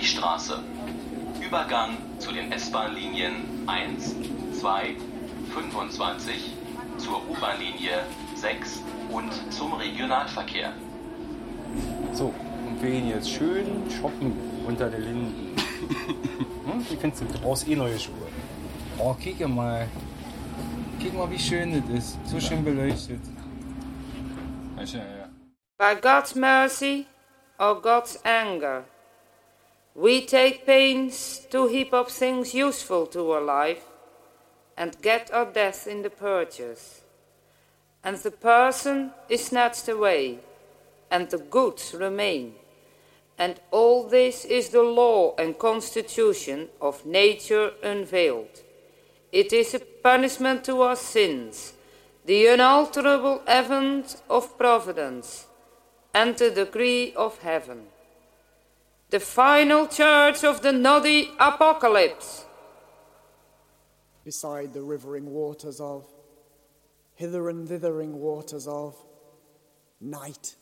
Friedrichstraße. Übergang zu den S-Bahn-Linien 1, 2, 25, zur U-Bahn-Linie 6 und zum Regionalverkehr. So, und wir gehen jetzt schön shoppen unter den Linden. Wie findest du brauchst eh neue Schuhe. Oh, guck mal. Guck mal, wie schön das ist. So schön beleuchtet. By God's mercy or God's anger, we take pains to heap up things useful to our life and get our death in the purchase. And the person is snatched away, and the goods remain. And all this is the law and constitution of nature unveiled. It is a punishment to our sins, the unalterable event of providence, and the decree of heaven. The final church of the noddy apocalypse. Beside the rivering waters of, hither and thithering waters of, night